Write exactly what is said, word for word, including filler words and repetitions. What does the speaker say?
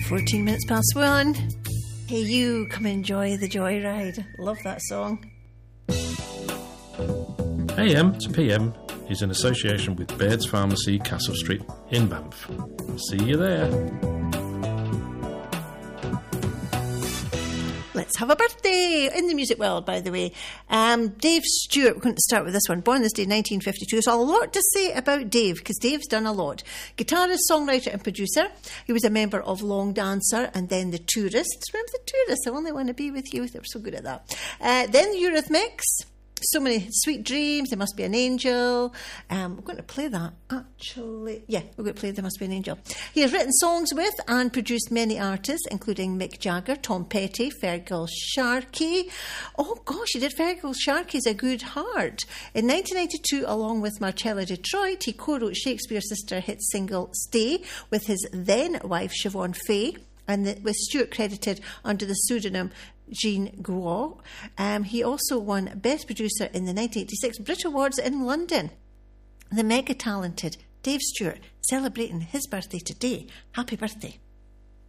fourteen minutes past one. Hey, you, come enjoy the joyride. Love that song. A M to P M is in association with Baird's Pharmacy, Castle Street in Banff. See you there. Let's have a birthday in the music world, by the way. Um, Dave Stewart, we're going to start with this one. Born this day, nineteen fifty-two. So a lot to say about Dave, because Dave's done a lot. Guitarist, songwriter and producer. He was a member of Long Dancer and then the Tourists. Remember the Tourists? I only want to be with you. They were so good at that. Uh, then the Eurythmics. So many sweet dreams. There must be an angel. Um, we're going to play that, actually. Yeah, we're going to play There Must Be an Angel. He has written songs with and produced many artists, including Mick Jagger, Tom Petty, Fergal Sharkey. Oh, gosh, he did Fergal Sharkey's A Good Heart. In nineteen ninety-two, along with Marcella Detroit, he co-wrote Shakespeare's sister hit single Stay with his then-wife Siobhan Fay, and the, with Stewart credited under the pseudonym Jean Guo. Um, he also won Best Producer in the nineteen eighty-six Brit Awards in London. The mega-talented Dave Stewart celebrating his birthday today. Happy birthday.